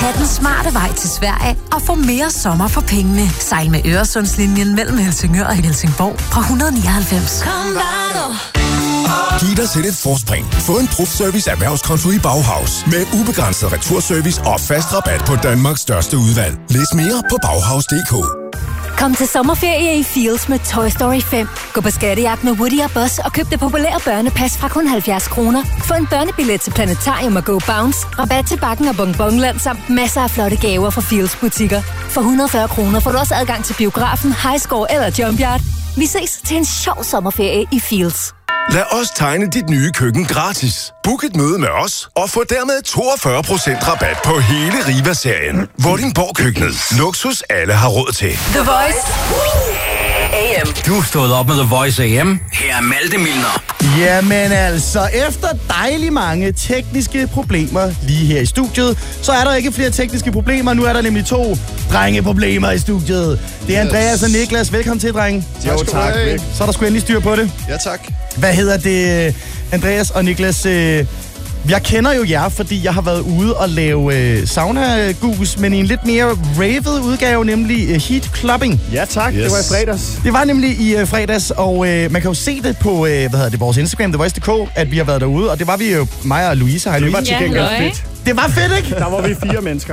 er den smarte vej til Sverige og få mere sommer for pengene. Sejl med Øresundslinjen mellem Helsingør og Helsingborg fra 199. Giv dig selv et forspring. Få en Prof-service erhvervskonto i Bauhaus. Med ubegrænset returservice og fast rabat på Danmarks største udvalg. Læs mere på Bauhaus.dk. Kom til sommerferie i Fields med Toy Story 5. Gå på skattejagt med Woody og Buzz og køb det populære børnepas fra kun 70 kroner. Få en børnebillet til Planetarium og Go Bounce, rabat til Bakken og Bonbonland samt masser af flotte gaver fra Fields butikker. For 140 kroner får du også adgang til biografen, Highscore eller Jumpyard. Vi ses til en sjov sommerferie i Fields. Lad os tegne dit nye køkken gratis. Book et møde med os og få dermed 42% rabat på hele Riva-serien. Vordingborg-køkkenet. Luksus alle har råd til. The Voice. AM. Du er stået op med The Voice AM. Her er Malte Milner. Jamen altså, efter dejligt mange tekniske problemer lige her i studiet, så er der ikke flere tekniske problemer. Nu er der nemlig 2 drengeproblemer i studiet. Det er Andreas og Niklas. Velkommen til, drenge. Jo, tak. Så er der sgu endelig styr på det. Ja, tak. Hvad hedder det, Andreas og Niklas? Jeg kender jo jer, fordi jeg har været ude og lave sauna-gus, men i en lidt mere ravet udgave, nemlig heat clubbing. Ja, tak. Yes. Det var i fredags. Det var nemlig i fredags, og man kan jo se det på vores Instagram, TheVoice.dk, at vi har været derude, og det var vi jo, mig og Louise. Det var til gengæld fedt. Det var fedt, ikke? Der var vi 4 mennesker.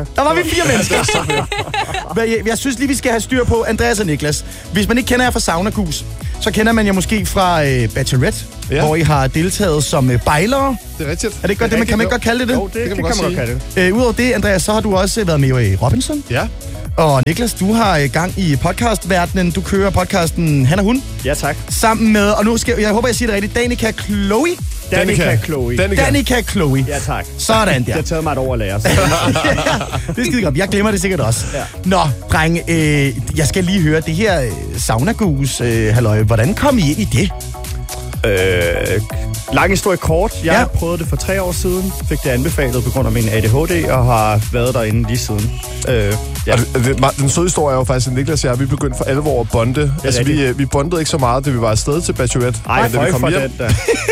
Jeg synes lige, vi skal have styr på Andreas og Niklas. Hvis man ikke kender jer fra sauna-gus, så kender man jer måske fra Bachelorette, hvor I har deltaget som bejlere. Det er rigtigt. Er det ikke godt det? Kan man ikke godt kalde det det? Jo, det kan man godt kalde det. Udover det, Andreas, så har du også været med i Robinson. Ja. Og Niklas, du har gang i podcastverdenen. Du kører podcasten Han og Hun. Ja, tak. Sammen med, og nu jeg håber, jeg siger det rigtigt, Danica Chloe. Danica Chloe. Ja, tak. Sådan der. Det har taget mig et år at lære. Ja, det er skide godt. Jeg glemmer det sikkert også. Ja. Nå, drenge, jeg skal lige høre det her sauna-gus, halløj. Hvordan kom I ind i det? Lang historie kort. Jeg prøvede det for 3 år siden. Fik det anbefalet på grund af min ADHD, og har været derinde lige siden. Den søde historie er jo faktisk, at Niklas og jeg, vi begyndte for alvor at bonde. Altså, vi bondede ikke så meget, da vi var afsted til Bachelorette. Ej, da vi kom hjem. Den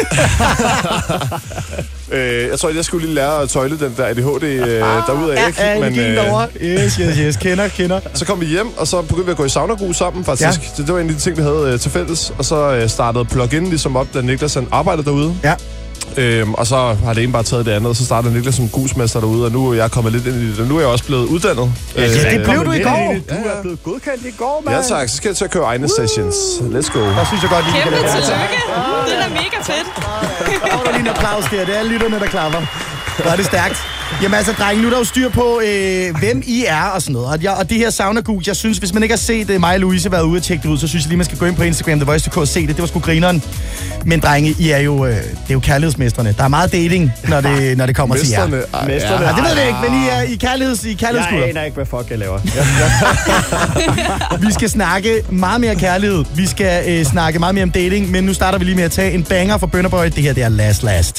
der. Jeg tror, jeg skulle lige lære at tøjle den der ADHD derudad. Yes. Kender. Så kom vi hjem, og så begyndte vi at gå i sauna-gus sammen, faktisk. Ja. Det var en af de ting, vi havde til fælles. Og så startede plug-in ligesom op, da Niklas han arbejdede derude. Ja. Og så har det ene bare taget det andet, og så startede Niklas som gusmester derude, og nu er jeg kommet lidt ind i det, og nu er jeg også blevet uddannet. Det blev du i går. Du er blevet godkendt i går, mand. Ja tak, så skal jeg til at køre egne sessions. Let's go. Der synes jeg godt, lige kæmpe tillykke. Det er da mega fedt. Der er lige en applaus der. Det er lytterne, der klapper. Så er det stærkt. Jamen altså, drenge, nu er der jo styr på, hvem I er og sådan noget. Og det her sauna-gus, jeg synes, hvis man ikke har set mig og Louise været ude og tjekke det ud, så synes jeg lige, man skal gå ind på Instagram, TheVoice.dk og se det. Det var sgu grineren. Men drenge, I er jo, det er jo kærlighedsmestrene. Der er meget dating, når det kommer til jer. Mesterne? Ja, det ved jeg ikke, men I er i kærlighedskulder. Jeg aner ikke, hvad fuck jeg laver. Vi skal snakke meget mere kærlighed. Vi skal snakke meget mere om dating, men nu starter vi lige med at tage en banger for Burna Boy. Det her, det er Last.